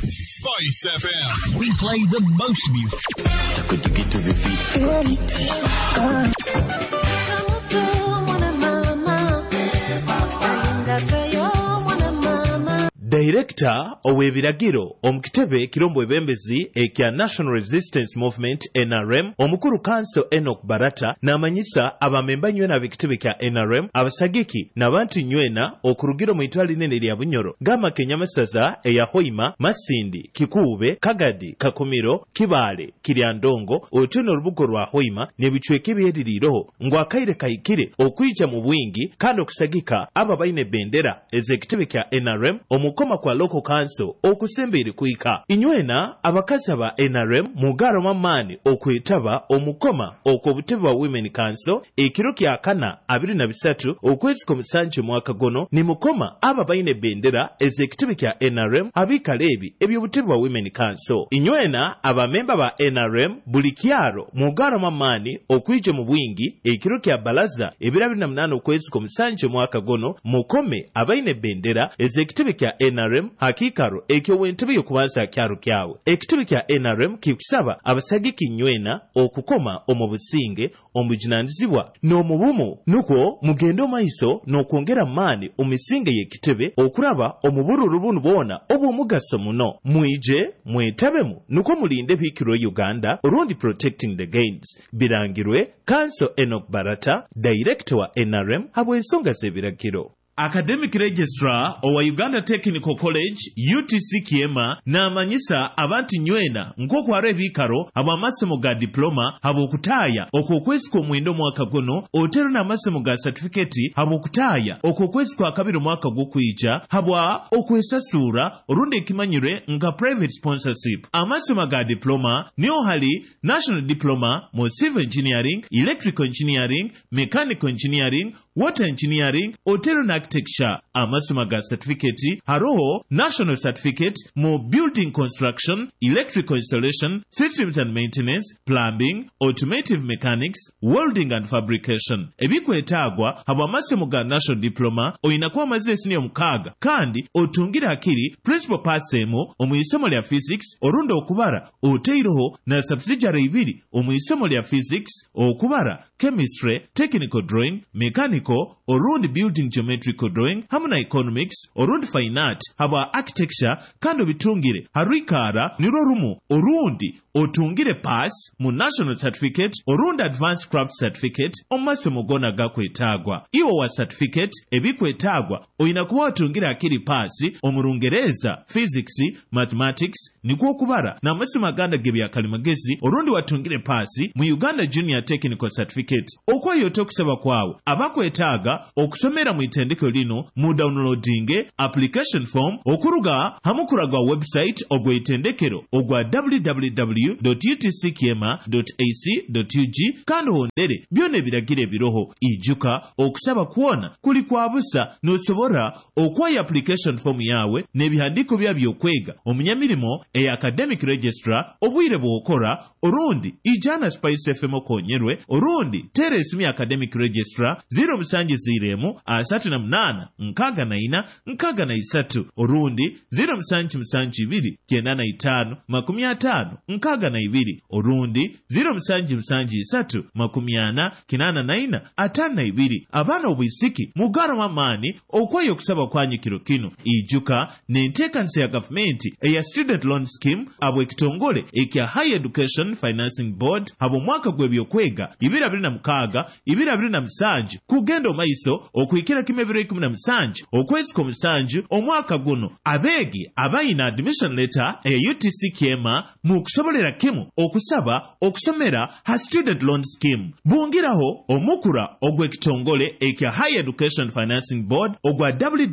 Spice FM. We play the most music. Good to get to the Director ow'ebiragiro omukitebe kirombo ebembezi ekya National Resistance Movement NRM omukuru Council Enoch Barata n'amanyisa abamemba nywena ab'ekitebe kya NRM abasagiki n'abantu nywena okurugira mu itwali linene lya Bunyoro gama Kenyamasaza eya Hoima Masindi Kikuube Kagadi Kakumiro Kibale Kiryandongo otuno olubugo lwa Hoima n'ebichweke byeririroho ngwakaire kayikire okwijja mu bwingi kandi okusagika aba baine bendera ez'ekitebe kya NRM omukoma kwa local council okusembere kuika inywena abakazi ba NRM mugaro mamani okwetaba omukoma okobutebe wa women council ekiro kya kana 23 okwezi komisanje mwaka gono ni mukoma aba baine bendera ezekitebe kya NRM abikalebi ebyobutebe wa women council inywena abamemba ba NRM bulikyaro mugaro mamani okwije mu bwingi ekiro kya balaza 28 okwezi komisanje mwaka gono mukome abaine bendera ezekitebe kya NRM hakikaro ekyo wentebe yokubanza kyaro kyawe ekitebe kya NRM kikusaba abasagiki nywena okukoma omubusinge omujinandizibwa n'omubumu nuko mugendo maiso n'okwongera mani omisinge yekitebe okuraba omubururu bunu bona obumugaso muno mwije mwetabemu nuko mulinde bikiro Uganda around protecting the gains birangirwe Council Enoch Barata director wa NRM habwe ensonga z'ebiragiro. Academic Registrar owa Uganda Technical College UTC Kiema n'amanyisa abantu nywena nk'okwara ebikaro ab'amasomo ga diploma habw'okutaaya okwezi kw'omwenda omwaka guno otero n'amasomo ga certificate habw'okutaaya okwezi kwa kabiri omwaka gw'okwija habwa okwesasuura olundi ekimanyirwe nga private sponsorship. Amasomo ga diploma niyo hali National Diploma mu Civil Engineering, Electrical Engineering, Mechanical Engineering, Water Engineering, otero na architecture. Amasomo ga certificate haroho National Certificate mu Building Construction, Electrical Installation, Systems and Maintenance, Plumbing, Automotive Mechanics, Welding and Fabrication. Ebikwetagwa habwa amasomo ga National Diploma oyinakuwa amaze senior mukaaga kandi otungira akiri principal passemo omuisomo lya physics orundo okubara oteiroho na subsidiary ibiri omuisomo lya physics okubara chemistry, technical drawing, mechanical orundi building geometrical drawing hamuna economics orundi fine art habwa architecture kandi bitungire harikara niro rumu orundi otungire pass mu National Certificate orundi Advanced Craft Certificate omumasomo gona gakwetagwa iwo wa certificate ebikwetagwa oyina kuba otungire akiri pass omurungereza physics mathematics nikwo okubara na amasomo aganda gebyakalimagezi orundi watungire pass mu Uganda Junior Technical Certificate okwayote okusaba kwawe abakwetaga okusomera mu itendeko lino mu downloading application form okuruga hamukuraga website ogwe itendekero ogwa www.utckiema.ac.ug kandi hondere byone biragire biroho ijuka okusaba kuona kuli kwa busa nosobora okwaya application form yawe nebihandiko byabyo kwega omunyamirimo academic registrar obwire bwokora orundi ijana Spice FM okonyerwe orundi teresimi academic registrar 0 38 nkaga na ina nkaga na isatu orundi 0 9 50 nkaga na ibiri orundi 0 40 atana na ibiri abana obwisiki mugara mamani okwayo kusaba kwanyu kiro kino ijuka nentekanse ya government eya student loan scheme abwe kitongole ekya Higher Education Financing Board habo mwaka gwebyokwega 2026 kugendo maiso okwikira kimebiro 17 okwezi komisanju omwaka guno abegi abayina admission letter eya UTC Kiema mu kusobolera kimu okusaba okusomera ha student loan scheme bungiraho omukura ogwe kitongole ekya Higher Education Financing Board ogwa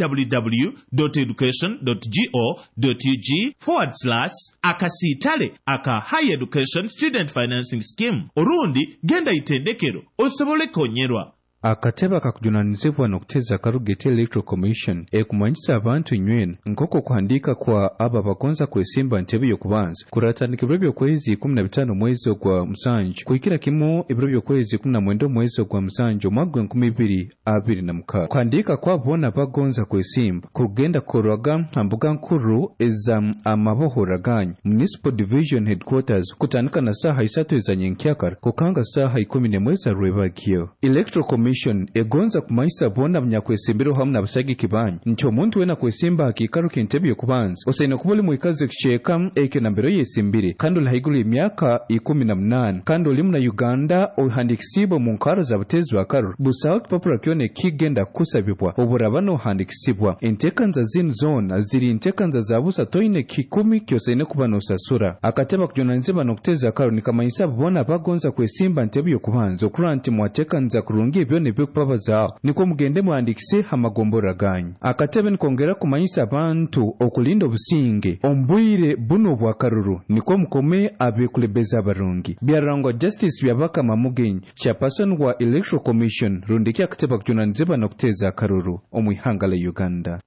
www.education.go.ug/akasitale aka Higher Education Student Financing Scheme orundi genda itendekero osobole konyerwa. akatebe akakujunaanizibwa n'okuteza karugete electoral commission ekumanyisa abantu nywena nk'oko kuhandiika kwa abo abagonza kwesimba ntebe y'okubanza kuratandika ebiro by'okwezi 15 mwezi ogwa musanju kuhikira kimu ebiro by'okwezi 19 mwezi ogwa musanju omwaka 2026 kuhandiika kwabo bona bagonza kwesimba kugenda kukorwaga mbuga nkuru eza amabohora ganyu municipal division headquarters kutandika na saha 3 eza nyenkyakara kukanga saha 10 mwezi rwebagyo. Electoral commission egonza kumanyisa bona abanyakwesimbiro hamwe n'abasagiki banyu nti omuntu wena kwesimba akikaro k'entebe y'okubanza osaine kuba oli mwikazi ekicweka ekyo na mbere yesimbire kandi oli haigulu y'emyaka 18 kandi oli muna Uganda ohandikisibwa mu nkaro za butezi ba karro busaba kipapuro kyone kigenda kusabibwa oburaba n'ohandikisibwa entekanza zino zona ziri entekanza za busa toine kikumi kyosaine kuba n'osasura akateba kujonanizibwa n'okuteza karro nikamanyisa bona bagonza kwesimba ntebe y'okubanza okura nti mwatekanza kurungi byone by'okubabaza niko mugende muhandikise amagombora ganyu akatebe nikongera kumanyisa abantu okulinda obusinge ombwire buno bwa karuru niko mukome abekulebeza abarungi byarangwa justice byabaka mamugenyi chairperson wa electoral commission rundiki akateba kujonanizibwa n'okuteza karuru omwihangala Uganda.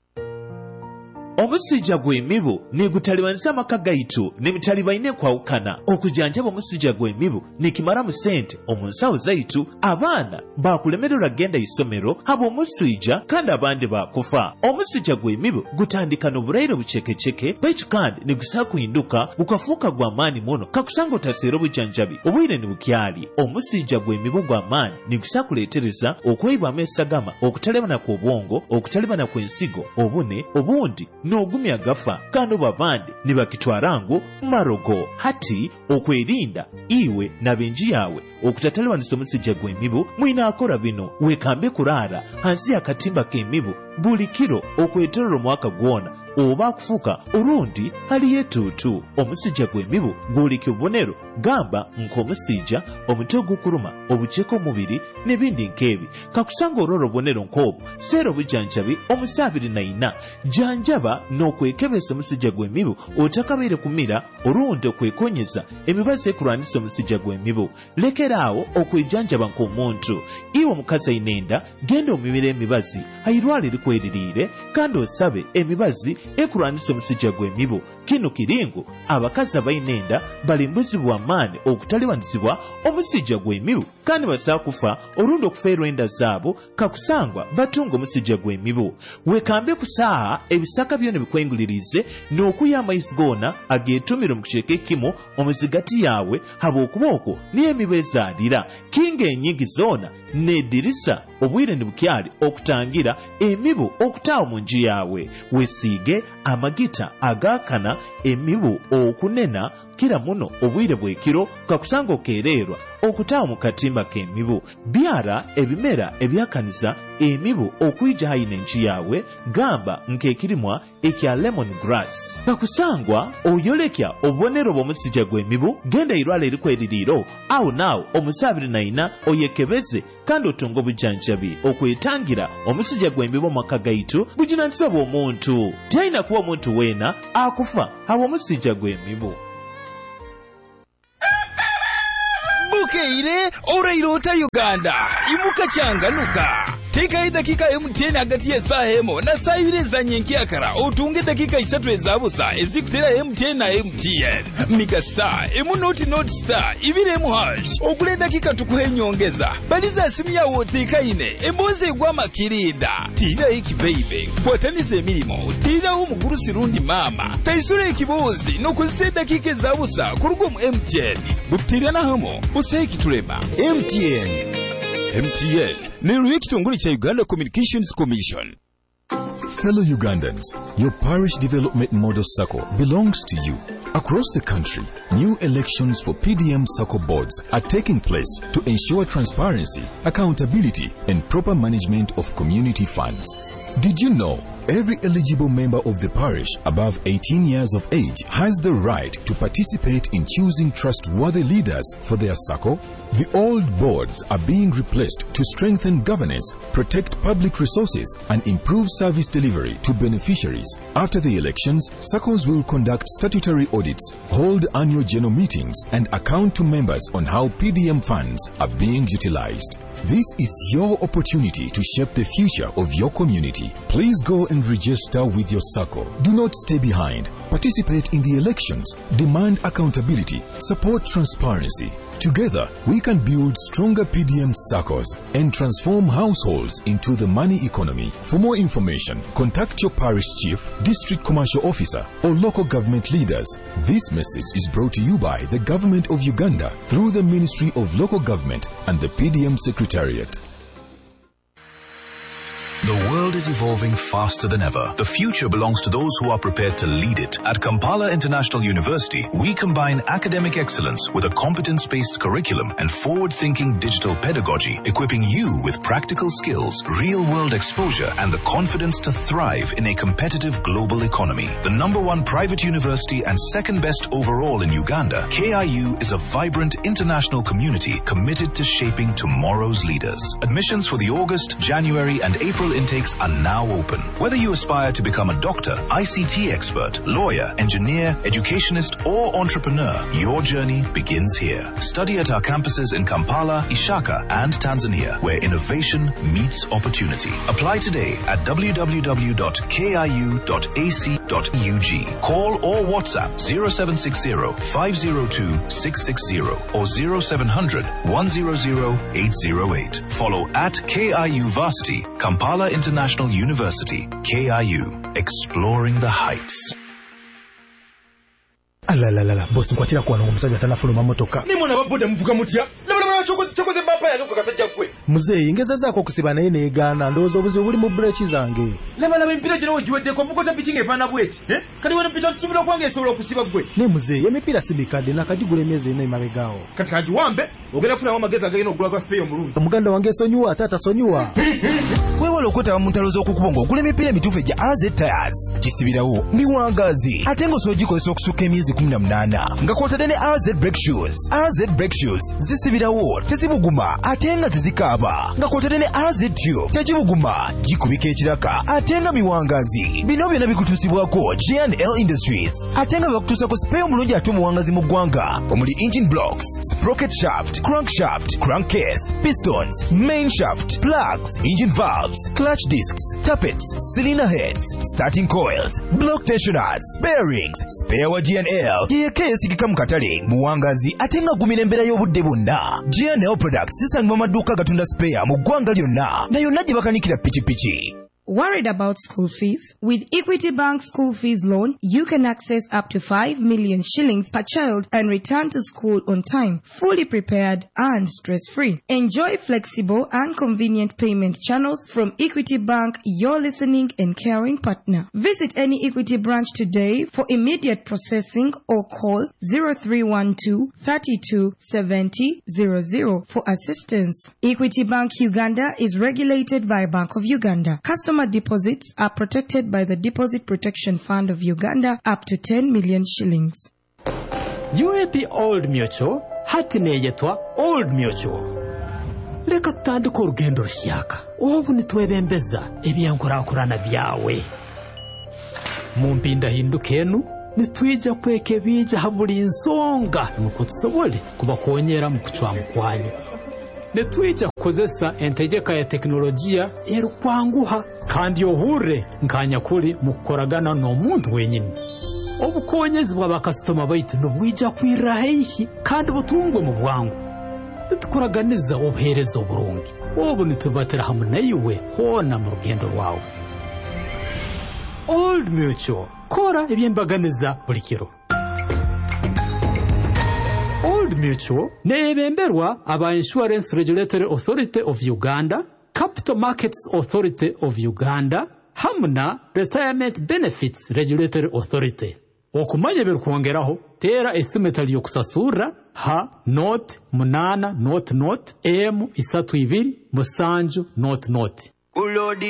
Omusijja gw'emibu negutalibanisa amaka gaitu nemitalibaine kwawukana okujanjaba omusijja gw'emibu nekimara mu sente omunsawo zaitu abaana bakulemererwa genda isomero haba omuswijja kandi abandi bakufa. Omusijja gw'emibu gutandika n'obulaire bucekeceke baitu kandi negusaba kuhinduka gukafuuka gw'amaani muno kakusanga otaseera obujanjabi obwire ne bukyali. Omusijja gw'emibu gw'amaani negusaba kuleetereza okweyibwamu esagama okutalebana kw'obwongo okutalebana kw'ensigo obune obundi n'ogumya gafa kandi babandi nibakitwarangu marogo hati okwerinda iwe nabenji yawe okutatalewanisa omusijja gw'emibu mwina akora bino wekambe kurara hansi y'akatimba k'emibu buli kiro okweterera omwaka gwona oba akufuka orundi hali yetutu. Omusijja gw'emibu gulikya obubonero gamba nk'omusijja omutwe ogukuruma obuceko omubiri n'ebindi nk'ebi kakusanga orora obubonero nk'obwo seera obujanjabi omusaabiri naina janjaba n'okwekebesa omusijja gw'emibu otakabaire kumira orundi okwekonyeza emibazi ekulwanisa omusijja gw'emibu. Lekeraawo okwejanjaba nk'omuntu iwe omukazi ainenda genda omibira emibazi airwala erikweririire kandi osabe emibazi ekulwanisa omusijja gw'emibu. Kino kiringo abakazi abainenda balimbuzibwa amaani okutaliwanizibwa omusijja gw'emibu kandi basaa kufa orundi okufeerwa enda zaabo kakusangwa batunga omusijja gw'emibu. Wekambe kusaaha ebisaka byona bikwengulirize n'okuya amaizi goona ageetumire mu kicweka ekimu omuzigati yawe habw'okuba okwo niyo emibu ezaalira kinga enyingi zoona n'eddirisa obwire ne bukyali okutangira emibu okutaawa mu nju yawe. Wesiige amagita agaakana emibu okunena kira muno obwire bw'ekiro kakusanga okeererwa okutaawa mu katimba k'emibu. Byara ebimera ebyakaniza emibu okuyija hayina enju yawe gamba nk'ekirimwa ekya lemon grass kakusangwa oyolekya obubonero bw'omusijja gw'emibu genda irwala erikweririiro awo naawo omusaabiri naina oyekebeze kandi otunga obujanjabi okwetangira omusijja gw'emibu mu maka gaitu bujinanisa bw'omuntu talina kuba omuntu weena akufa haba omusijja gw'emibu. Bukeire orairota Uganda imuka changanuka teka dakika MTN hagati y'essaaha emu na saa 2 za nyenkyakara otunge dakika 3 ezabusa ezikutera MTN na MTN mika star emu not star ibire mu hash okule dakika tukuhe nyongeza baliza simu yawe otekaine emboze egwa makirinda tira iki baby kwatanize emirimo tira umugurusi rundi mama taisure ekibozi nokuze dakika ezabusa kurugo mu MTN butira na hamo useki tulema MTN Neruye kitongole cha Uganda Communications Commission. Fellow Ugandans, your parish development model SACCO belongs to you. Across the country, new elections for PDM SACCO boards are taking place to ensure transparency, accountability, and proper management of community funds. Did you know every eligible member of the parish above 18 years of age has the right to participate in choosing trustworthy leaders for their SACCO? The old boards are being replaced to strengthen governance, protect public resources, and improve service delivery to beneficiaries. After the elections, SACCOs will conduct statutory audits, hold annual general meetings, and account to members on how PDM funds are being utilized. This is your opportunity to shape the future of your community. Please go and register with your SACCO. Do not stay behind. Participate in the elections. Demand accountability. Support transparency. Together, we can build stronger PDM SACCOs and transform households into the money economy. For more information, contact your parish chief, district commercial officer, or local government leaders. This message is brought to you by the Government of Uganda through the Ministry of Local Government and the PDM Secretariat. The world is evolving faster than ever. The future belongs to those who are prepared to lead it. At Kampala International University, we combine academic excellence with a competence-based curriculum and forward-thinking digital pedagogy, equipping you with practical skills, real-world exposure, and the confidence to thrive in a competitive global economy. The #1 private university and second best overall in Uganda, KIU is a vibrant international community committed to shaping tomorrow's leaders. Admissions for the August, January, and April intakes are now open. Whether you aspire to become a doctor, ICT expert, lawyer, engineer, educationist, or entrepreneur, your journey begins here. Study at our campuses in Kampala, Ishaka, and Tanzania, where innovation meets opportunity. Apply today at www.kiu.ac.ug. Call or WhatsApp 0760 502 660 or 0700 100 808. Follow at KIU Varsity, Kampala International University, KIU, exploring the heights. Alalala, boss nkwatira kwa n'omusajja tanafuluma motoka. Ni mwana baboda mvuga mutya? Labala chokoze mbapa ya nuko kasajja kwe. Muzee ingeza zako okusiba naye neegana ndowooza obuzibu buli mu breeki zange. Labala empira gino ogiweddeko mukota pichi ng'efaana bweti. Kati wano picha tusubira kwange esobola okusiba gwe. Ne muzee emipiira si mikadde nakagigula emyezi ena emabegaawo. Kati kagiwambe ogenda kufunamu amagezi agagenda okugula kwa spray omulungi. Omuganda wange esonyiwa taata sonyiwa. Weewale okwetaba mu ntalo z'okukuba ng'ogula emipiira emituufu egya AZ Tires. Kisibirawo miwangazi ate ng'osoogikozesa okusukka emyezi 18 nga kw'otadde ne AZ Brake Shoes. AZ Brake Shoes zisibirawo tezibuguma ate nga tezikaaba nga kw'otadde ne AZ Tube tegibuguma gikubika ekiraka ate nga miwangazi. Bino byonna bikutuusibwako G&L Industries ate nga bakutuusako spare omulungi ate omuwangazi mu ggwanga omuli engine blocks, sprocket shaft, crankshaft, crankcase, pistons, main shaft, plugs, engine valves, clutch discs, tappets, cylinder heads, starting coils, block tensioners, bearings, spare wa G&L yeka yesigika mu katale muwangazi ate nga gumira embeera y'obudde bwonna. G&L Products zisangibwa mu maduuka gatunda spare mu ggwanga lyonna na yonna gye bakanikira pikipiki. Worried about school fees? With Equity Bank School Fees Loan, you can access up to 5 million shillings per child and return to school on time, fully prepared and stress-free. Enjoy flexible and convenient payment channels from Equity Bank, your listening and caring partner. Visit any Equity branch today for immediate processing or call 0312 32 70 00 for assistance. Equity Bank Uganda is regulated by Bank of Uganda. Customer deposits are protected by the Deposit Protection Fund of Uganda up to 10 million shillings. UAP Old Mutual hati neyetwa Old Mutual. Leka tutandika olugendo rushyaka obu nitwebembeza ebyenkuraakurana byawe mu mpinda hinduka enu nitwija kweka ebija ha buli nsonga nuko tusobole kubakoonyera mu kucwamu kwanyu. Netwija kukozesa entegeka ya teknolojia erukwanguha kandi ohure nkanya kuri mu kukoragana n'omuntu wenyine. Obukonyezi bw'abakasitoma baitu nobwija kwirahihi kandi butungwe mu bwangu. Nitukoraganiza obuherezo oburungi obu nitubatera hamwe naiwe hona mu rugendo rwawe. Old Mutual, kora ebyembaganiza buli kiro. Old Mutual nebemberwa aba Insurance Regulatory Authority of Uganda, Capital Markets Authority of Uganda, hamna Retirement Benefits Regulatory Authority. Okumanya berukwongeraho tera esimetali yokusasura ha not munana not M 32 musanju not. Ulodi